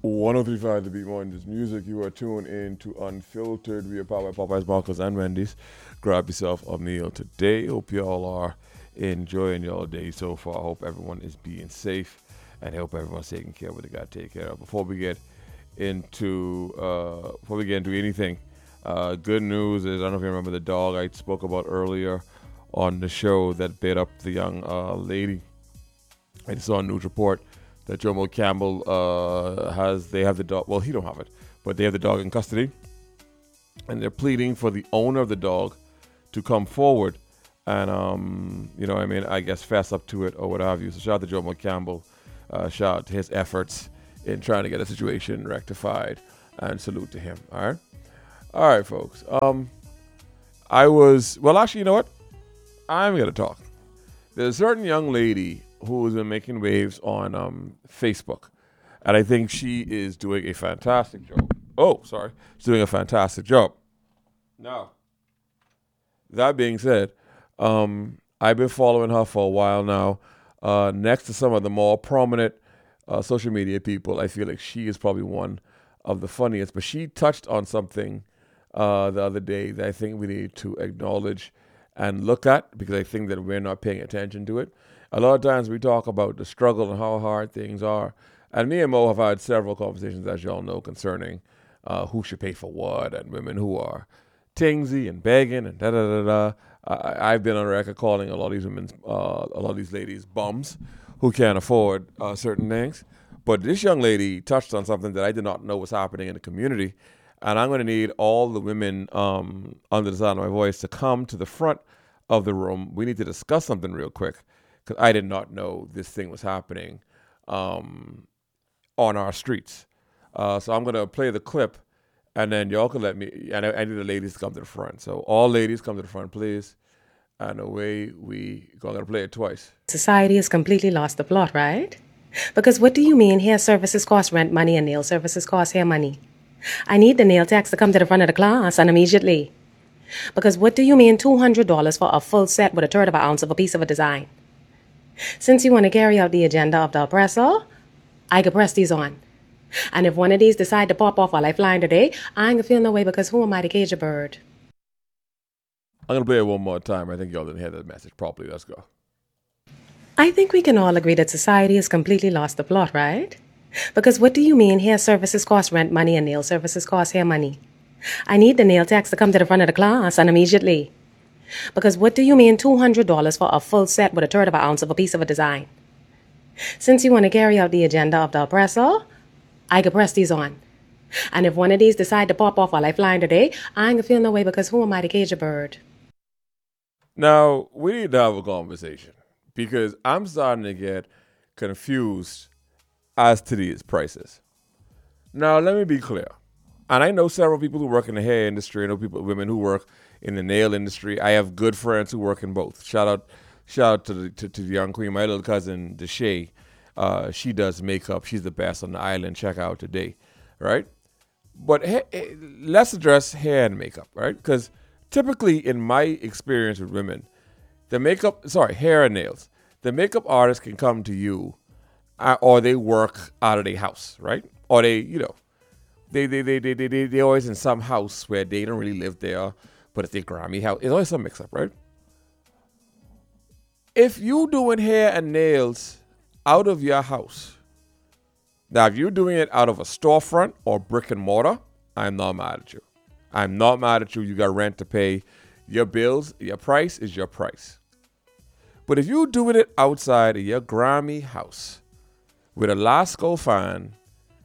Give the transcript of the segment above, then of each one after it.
103.5 The Beat More in this music. You are tuned in to Unfiltered. We are powered by Popeyes, Marcos, and Wendy's. Grab yourself a meal today. Hope you all are enjoying your day so far. Hope everyone is being safe and hope everyone's taking care of what they got to take care of. Before we get into anything, good news is I don't know if you remember the dog I spoke about earlier on the show that bit up the young lady. I saw a news report that Jomo Campbell they have the dog. Well, he don't have it, but they have the dog in custody, and they're pleading for the owner of the dog to come forward and I guess fess up to it or what have you. So shout out to Jomo Campbell, shout out to his efforts in trying to get a situation rectified, and salute to him. All right, folks. You know what? I'm gonna talk. There's a certain young lady who has been making waves on Facebook. And I think she is doing a fantastic job. She's doing a fantastic job. Now, that being said, I've been following her for a while now. Next to some of the more prominent social media people, I feel like she is probably one of the funniest. But she touched on something the other day that I think we need to acknowledge and look at, because I think that we're not paying attention to it. A lot of times we talk about the struggle and how hard things are. And me and Mo have had several conversations, as y'all know, concerning who should pay for what, and women who are tingsy and begging and da-da-da-da. I've been on record calling a lot of these ladies bums who can't afford certain things. But this young lady touched on something that I did not know was happening in the community. And I'm going to need all the women under the sound of my voice to come to the front of the room. We need to discuss something real quick, because I did not know this thing was happening on our streets. So I'm going to play the clip, and then y'all can let me, and I need the ladies to come to the front. So all ladies come to the front, please. And away we go. I'm going to play it twice. Society has completely lost the plot, right? Because what do you mean hair services cost rent money and nail services cost hair money? I need the nail techs to come to the front of the class, and immediately. Because what do you mean $200 for a full set with a third of an ounce of a piece of a design? Since you want to carry out the agenda of the oppressor, I can press these on. And if one of these decide to pop off while I flying today, I ain't gonna feel no way, because who am I to cage a bird? I'm going to play it one more time. I think y'all didn't hear that message properly. Let's go. I think we can all agree that society has completely lost the plot, right? Because what do you mean hair services cost rent money and nail services cost hair money? I need the nail techs to come to the front of the class, and immediately. Because what do you mean $200 for a full set with a third of an ounce of a piece of a design? Since you want to carry out the agenda of the oppressor, I can press these on. And if one of these decide to pop off while I flying today, I ain't gonna feel no way, because who am I to cage a bird? Now, we need to have a conversation, because I'm starting to get confused as to these prices. Now, let me be clear. And I know several people who work in the hair industry. I know women who work in the nail industry. I have good friends who work in both. Shout out to the young queen, my little cousin Deshay. She does makeup. She's the best on the island. Check her out today, right? But let's address hair and makeup, right? Because typically, in my experience with women, hair and nails, the makeup artist can come to you, or they work out of their house, right? Or they always in some house where they don't really live there, but it's their Grammy house. It's always some mix up, right? If you doing hair and nails out of your house, now if you're doing it out of a storefront or brick and mortar, I'm not mad at you. I'm not mad at you. You got rent to pay, your bills, your price is your price. But if you're doing it outside of your Grammy house with a Lasco fan,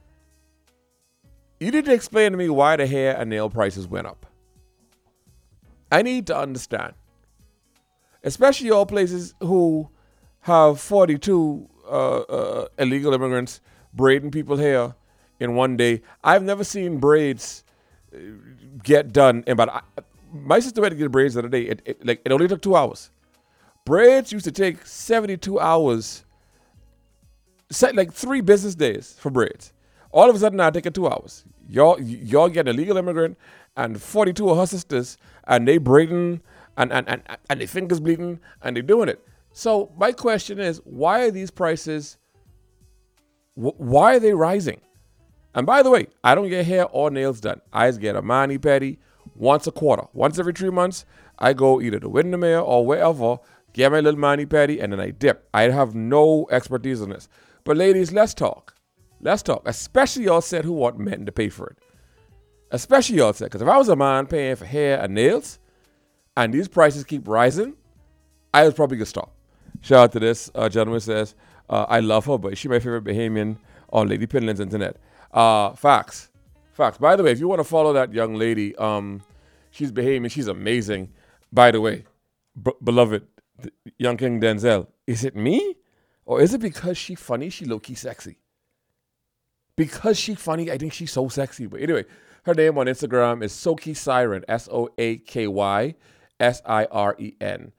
you need to explain to me why the hair and nail prices went up. I need to understand. Especially all places who have 42 illegal immigrants braiding people's hair in one day. I've never seen braids get done in about. My sister went to get braids the other day. It only took 2 hours. Braids used to take 72 hours, like 3 business days for braids. All of a sudden now taking 2 hours. Y'all get an illegal immigrant and 42 of her sisters, and they braiding and their fingers bleeding, and they're doing it. So my question is, why are these prices, why are they rising? And by the way, I don't get hair or nails done. I just get a mani-pedi once a quarter. Once every 3 months, I go either to Windermere or wherever, get my little mani-pedi, and then I dip. I have no expertise in this. But ladies, let's talk. Let's talk. Especially y'all said who want men to pay for it. Especially y'all said. Because if I was a man paying for hair and nails, and these prices keep rising, I was probably going to stop. Shout out to this gentleman says, I love her, but she's my favorite Bahamian on Lady Pinland's internet. Facts. By the way, if you want to follow that young lady, she's Bahamian. She's amazing. By the way, beloved, young King Denzel, is it me? Or is it because she funny, she low-key sexy? Because she funny, I think she's so sexy. But anyway, her name on Instagram is Soaky Siren, SOAKY SIREN.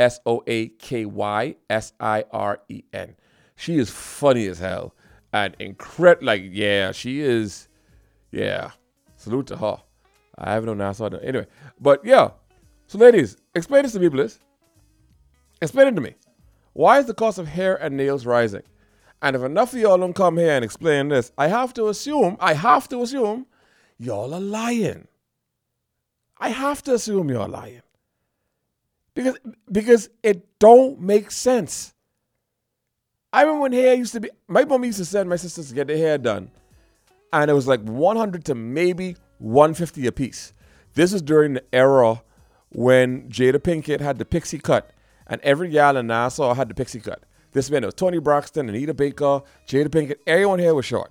SOAKY SIREN. She is funny as hell. And incredible, she is, salute to her. I have no Nassau. Anyway, but yeah. So ladies, explain this to me, please. Explain it to me. Why is the cost of hair and nails rising? And if enough of y'all don't come here and explain this, I have to assume y'all are lying. I have to assume y'all lying. Because it don't make sense. I remember when hair used to be, my mom used to send my sisters to get their hair done. And it was like 100 to maybe 150 a piece. This was during the era when Jada Pinkett had the pixie cut. And every gal in Nassau had the pixie cut. This meant it was Tony Braxton, Anita Baker, Jada Pinkett. Everyone here was short.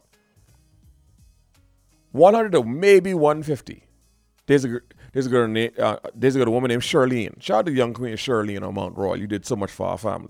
100 to maybe 150. There's a woman named Shirlene. Shout out to young Queen Shirlene on Mount Royal. You did so much for our family.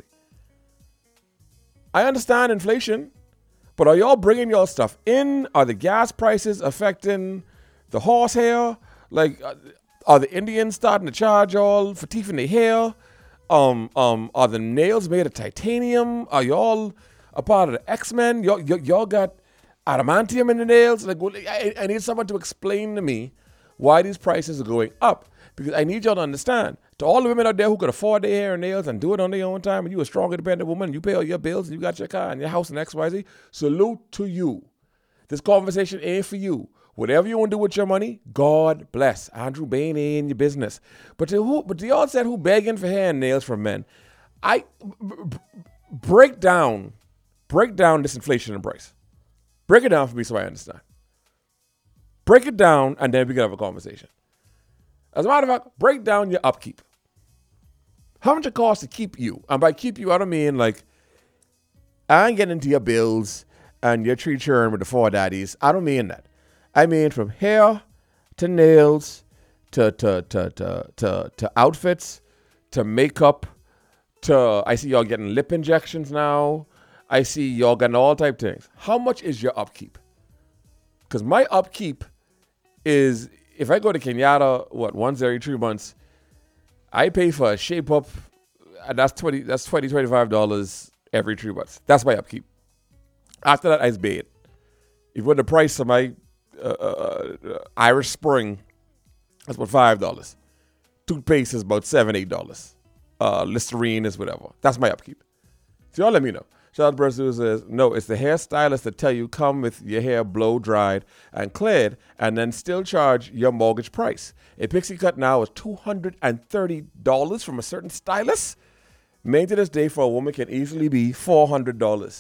I understand inflation, but are y'all bringing y'all stuff in? Are the gas prices affecting the horsehair? Like, are the Indians starting to charge y'all for teeth in their hair? Are the nails made of titanium? Are y'all a part of the X-Men? Y'all got adamantium in the nails? Like, I need someone to explain to me why these prices are going up. Because I need y'all to understand. To all the women out there who could afford their hair and nails and do it on their own time, and you a strong, independent woman, and you pay all your bills, and you got your car and your house and XYZ, salute to you. This conversation ain't for you. Whatever you want to do with your money, God bless. Andrew Bain ain't in your business. But to y'all said who begging for hair and nails from men, break down this inflation and price. Break it down for me so I understand. Break it down, and then we can have a conversation. As a matter of fact, break down your upkeep. How much it costs to keep you? And by keep you, I don't mean like, I ain't getting into your bills and your tree churn with the four daddies. I don't mean that. I mean from hair to nails to outfits to makeup to, I see y'all getting lip injections now. I see y'all getting all type of things. How much is your upkeep? Because my upkeep is, if I go to Kenyatta, once every 3 months, I pay for a shape up, and that's $25 every 3 months. That's my upkeep. After that, I just pay it. If you want the price of my Irish Spring, that's about $5. Toothpaste is about $7, $8. Listerine is whatever. That's my upkeep. So y'all let me know. Shout out to person who says, no, it's the hairstylist that tell you come with your hair blow dried and cleared and then still charge your mortgage price. A pixie cut now is $230 from a certain stylist. Made to this day for a woman can easily be $400.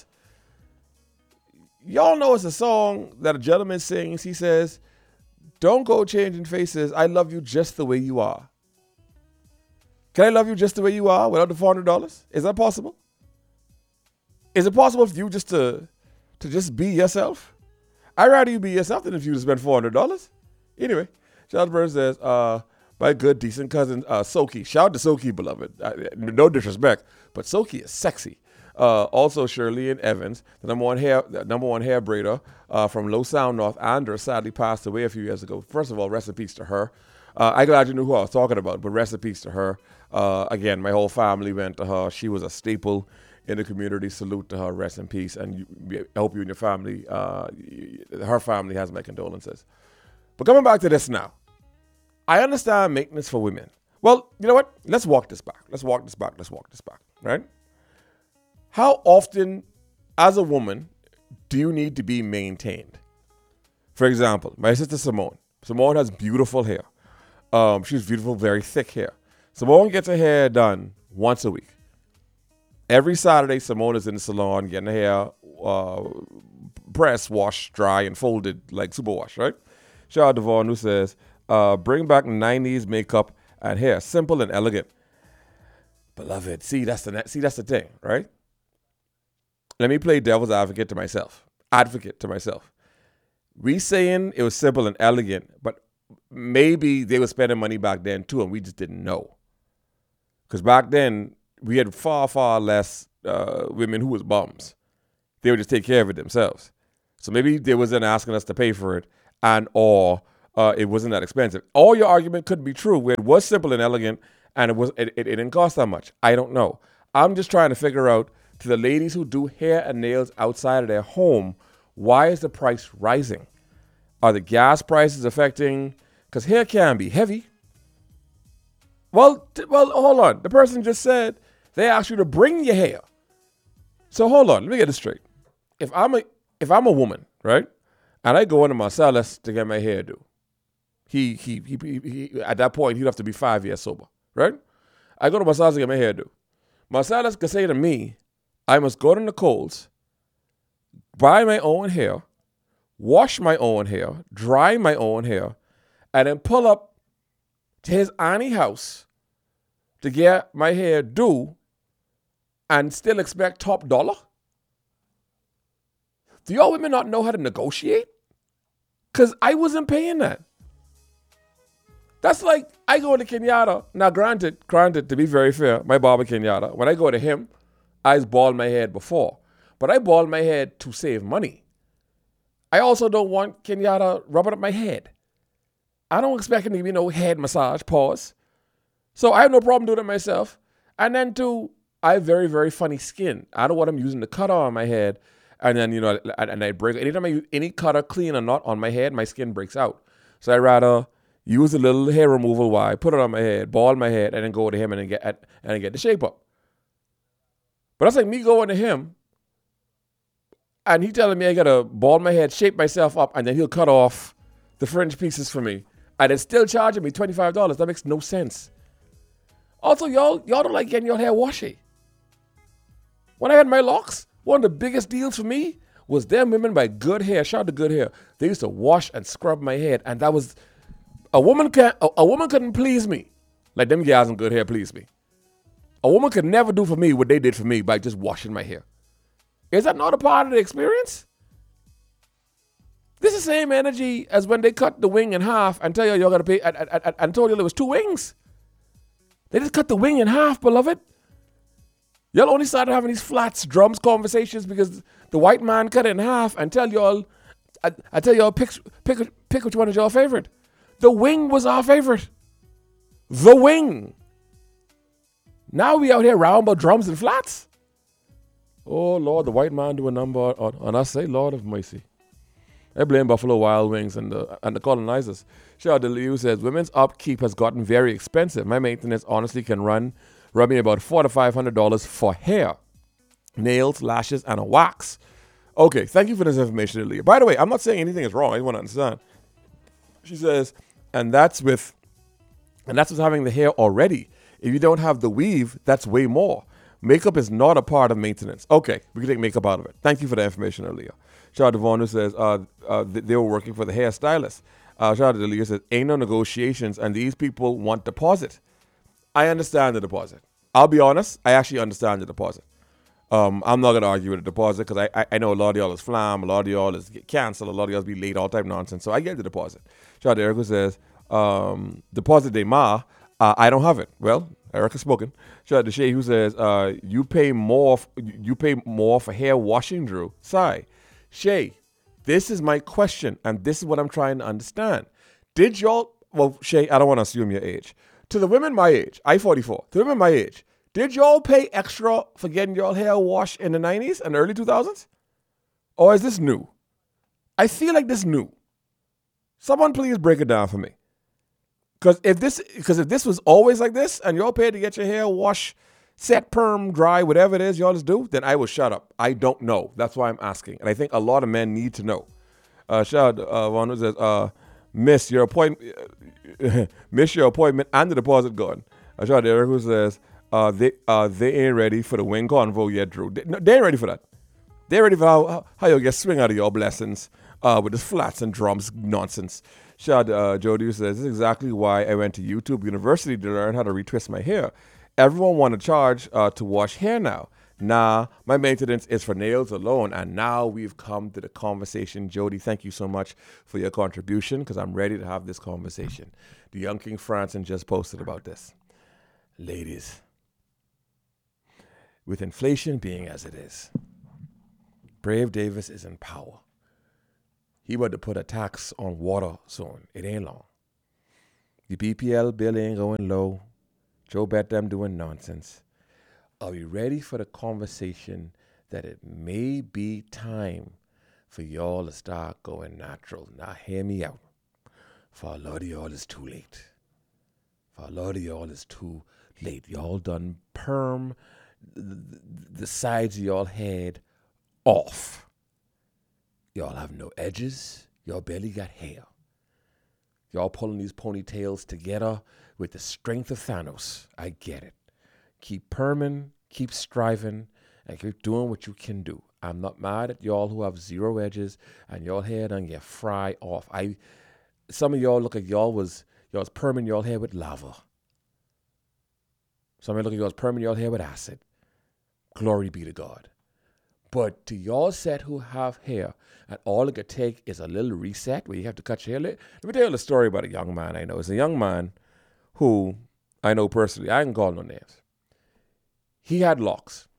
Y'all know it's a song that a gentleman sings. He says, don't go changing faces. I love you just the way you are. Can I love you just the way you are without the $400? Is that possible? Is it possible for you just to just be yourself? I'd rather you be yourself than if you spend $400. Anyway, shout out to Bird says, my good, decent cousin, Soki. Shout out to Soki, beloved. No disrespect, but Soki is sexy. Also, Shirley and Evans, the number one hair braider from Low Sound, North Andhra, sadly passed away a few years ago. First of all, rest in peace to her. I'm glad you knew who I was talking about, but rest in peace to her. Again, my whole family went to her. She was a staple in the community. Salute to her. Rest in peace. And I hope you and your family, her family has my condolences. But coming back to this now. I understand maintenance for women. Well, you know what? Let's walk this back, right? How often, as a woman, do you need to be maintained? For example, my sister Simone. Simone has beautiful hair. She's beautiful, very thick hair. Simone gets her hair done once a week. Every Saturday, Simone is in the salon getting her hair pressed, washed, dry, and folded like superwash, right? Shout out to Vaughn, who says, bring back 90s makeup and hair. Simple and elegant. Beloved, see, that's the thing, right? Let me play devil's advocate to myself. We saying it was simple and elegant, but maybe they were spending money back then too, and we just didn't know. Because back then, we had far, far less women who was bums. They would just take care of it themselves. So maybe they wasn't asking us to pay for it, or it wasn't that expensive. All your argument could be true, where it was simple and elegant, and it didn't cost that much. I don't know. I'm just trying to figure out, to the ladies who do hair and nails outside of their home, why is the price rising? Are the gas prices affecting? Because hair can be heavy. Well, hold on. The person just said they asked you to bring your hair. So hold on. Let me get this straight. If I'm a woman, right, and I go into Marcellus to get my hair done, he at that point he'd have to be 5 years sober, right? I go to Marcellus to get my hair done. Marcellus could say to me, I must go to Nicole's, buy my own hair, wash my own hair, dry my own hair, and then pull up to his auntie house to get my hair done and still expect top dollar? Do y'all women not know how to negotiate? Because I wasn't paying that. That's like, I go to Kenyatta. Now, granted, to be very fair, my barber Kenyatta, when I go to him, I bald my head before. But I bald my head to save money. I also don't want Kenyatta rubbing up my head. I don't expect him to give me no head massage, pause. So I have no problem doing it myself. And then too, I have very, very funny skin. I don't want him using the cutter on my head. And then, and I break. Anytime I use any cutter, clean or not on my head, my skin breaks out. So I rather use a little hair removal wire, put it on my head, bald my head, and then go to him and then get the shape up. But that's like me going to him, and he telling me I gotta bald my head, shape myself up, and then he'll cut off the fringe pieces for me, and then still charging me $25. That makes no sense. Also, y'all don't like getting your hair washy. When I had my locks, one of the biggest deals for me was them women by Good Hair. Shout out to Good Hair. They used to wash and scrub my head, and that was a woman couldn't please me like them guys in Good Hair please me. A woman could never do for me what they did for me by just washing my hair. Is that not a part of the experience? This is the same energy as when they cut the wing in half and tell you you're going to pay, and told you there was 2 wings. They just cut the wing in half, beloved. Y'all only started having these flats, drums conversations because the white man cut it in half and tell y'all, I tell y'all, pick which one is your favorite. The wing was our favorite. The wing. Now we out here round about drums and flats. Oh, Lord, the white man do a number on us. Say, Lord of mercy. I blame Buffalo Wild Wings and the colonizers. Shout out to Leo says, women's upkeep has gotten very expensive. My maintenance honestly can run me about $400 to $500 for hair, nails, lashes, and a wax. Okay, thank you for this information, Leah. By the way, I'm not saying anything is wrong. I want to understand. She says, and that's with having the hair already. If you don't have the weave, that's way more. Makeup is not a part of maintenance. Okay, we can take makeup out of it. Thank you for the information earlier. Shout out to Vaughn who says they were working for the hairstylist. Shout out to Leah says, ain't no negotiations and these people want deposit. I understand the deposit. I'll be honest, I actually understand the deposit. I'm not going to argue with the deposit because I know a lot of y'all is flam, a lot of y'all is get canceled, a lot of y'all be late, all type nonsense. So I get the deposit. Shout out to Eric who says, deposit de ma, I don't have it. Well, Eric has spoken. Shout out to Shay who says, you pay more for hair washing, Drew. Sigh. Shay, this is my question, and this is what I'm trying to understand. Did y'all, well, Shay, I don't want to assume your age. To the women my age, I 44, to the women my age, did y'all pay extra for getting y'all hair washed in the 90s and early 2000s? Or is this new? I feel like this new. Someone please break it down for me. Because if this was always like this and y'all paid to get your hair washed, set, perm, dry, whatever it is y'all just do, then I will shut up. I don't know. That's why I'm asking. And I think a lot of men need to know. Shout out one who says, miss your appointment, miss your appointment and the deposit gone. Shout out Eric who says, they ain't ready for the wing convo yet, Drew. They ain't ready for that. They're ready for how you get swing out of your blessings with the flats and drums nonsense. Shout out Jody who says, this is exactly why I went to YouTube University to learn how to retwist my hair. Everyone want to charge to wash hair now. Nah, my maintenance is for nails alone. And now we've come to the conversation. Jody, thank you so much for your contribution because I'm ready to have this conversation. The Young King Franson just posted about this. Ladies, with inflation being as it is, Brave Davis is in power. He about to put a tax on water soon. It ain't long. The BPL bill ain't going low. Joe bet them doing nonsense. Are we ready for the conversation that it may be time for y'all to start going natural? Now hear me out. For a lot of y'all it's too late. For a lot of y'all it's too late. Y'all done perm the sides of y'all head off. Y'all have no edges. Y'all barely got hair. Y'all pulling these ponytails together with the strength of Thanos. I get it. Keep perming, keep striving, and keep doing what you can do. I'm not mad at y'all who have zero edges and y'all hair done get fry off. Some of y'all look like y'all was perming y'all hair with lava. Some of y'all look like y'all was perming y'all hair with acid. Glory be to God. But to y'all set who have hair, and all it could take is a little reset where you have to cut your hair. Let me tell you a story about a young man I know. It's a young man who I know personally. I ain't call no names. He had locks.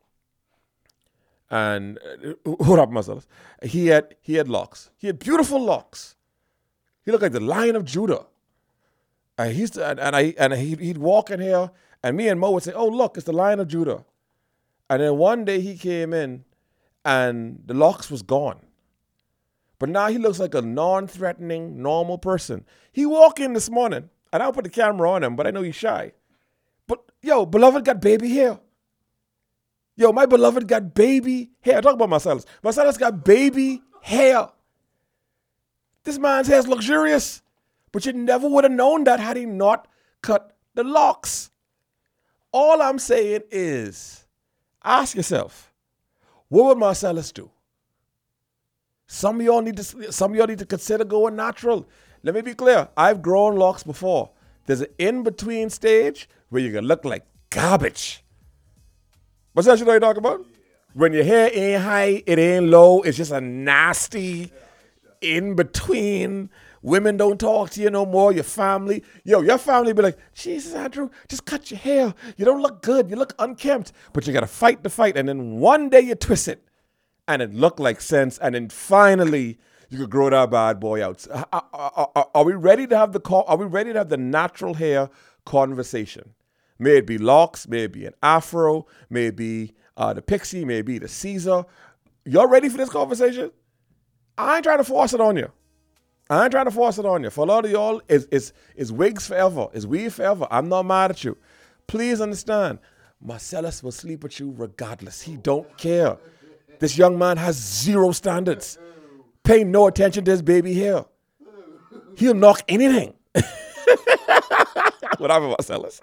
And hold up, myself. He had locks. He had beautiful locks. He looked like the Lion of Judah. And he'd walk in here, and me and Mo would say, "Oh, look, it's the Lion of Judah." And then one day he came in, and the locks was gone. But now he looks like a non-threatening, normal person. He walked in this morning, and I'll put the camera on him, but I know he's shy. But, yo, beloved got baby hair. Yo, my beloved got baby hair. Talk about Marcellus. Marcellus got baby hair. This man's hair is luxurious. But you never would have known that had he not cut the locks. All I'm saying is, ask yourself, what would Marcellus do? Some of y'all need to consider going natural. Let me be clear. I've grown locks before. There's an in-between stage where you can look like garbage. What's that you know you're talking about? When your hair ain't high, it ain't low. It's just a nasty in-between. Women don't talk to you no more. Your family. Your family be like, Jesus, Andrew, just cut your hair. You don't look good. You look unkempt. But you got to fight the fight. And then one day you twist it. And it looked like sense. And then finally, you could grow that bad boy out. Are we ready to have the natural hair conversation? May it be locks, may it be an afro, may it be the pixie, may it be the Caesar. Y'all ready for this conversation? I ain't trying to force it on you. For a lot of y'all, it's wigs forever. It's weave forever. I'm not mad at you. Please understand, Marcellus will sleep with you regardless. He don't care. This young man has zero standards. Pay no attention to his baby hair. He'll knock anything. Whatever, Marcellus.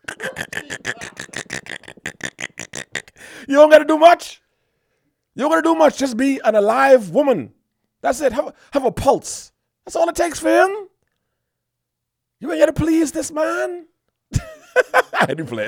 You don't got to do much. Just be an alive woman. That's it. Have a pulse. That's all it takes for him. You ain't got to please this man. I do play.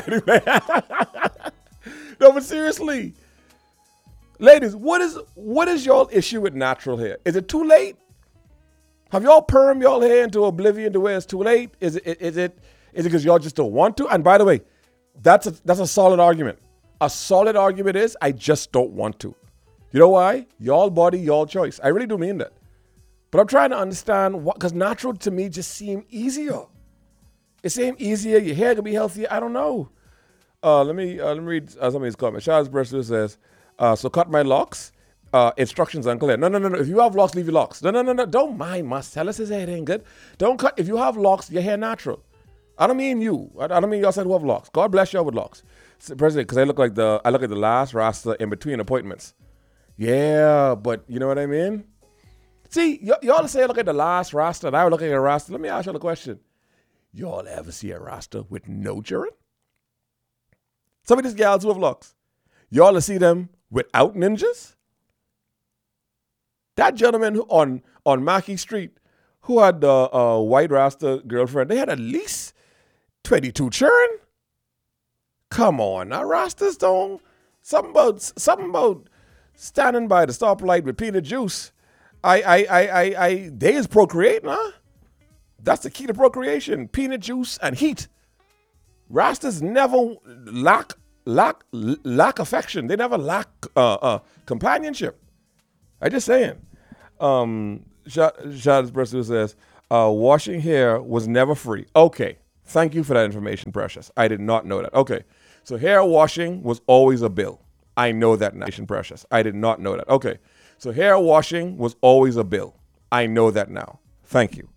No, but seriously. Ladies, what is y'all issue with natural hair? Is it too late? Have y'all permed y'all hair into oblivion to where it's too late? Is it because y'all just don't want to? And by the way, that's a solid argument. A solid argument is I just don't want to. You know why? Y'all body, y'all choice. I really do mean that. But I'm trying to understand what, because natural to me just seemed easier. It seemed easier. Your hair could be healthier. I don't know. Let me read some of these comments. Charles Bristol says, so cut my locks. Instructions unclear. No. If you have locks, leave your locks. No. Don't mind Marcellus's hair. It ain't good. Don't cut. If you have locks, your hair natural. I don't mean you. I don't mean y'all said who have locks. God bless y'all with locks. President, because I look like the last Rasta in between appointments. Yeah, but you know what I mean? See, y'all say look at the last Rasta, and I was looking at a Rasta. Let me ask y'all a question. Y'all ever see a Rasta with no children? Some of these gals who have locks. Y'all see them without ninjas? That gentleman on Mackey Street who had the white Rasta girlfriend, they had at least 22 children. Come on, now Rastas don't. Something about standing by the stoplight with peanut juice. They is procreating, huh? That's the key to procreation: peanut juice and heat. Rastas never lack affection. They never lack companionship. I just saying. Shad's Bristol says, washing hair was never free. Okay. Thank you for that information, Precious. I did not know that. Okay. So hair washing was always a bill. I know that now, Precious. I did not know that. Okay. So hair washing was always a bill. I know that now. Thank you.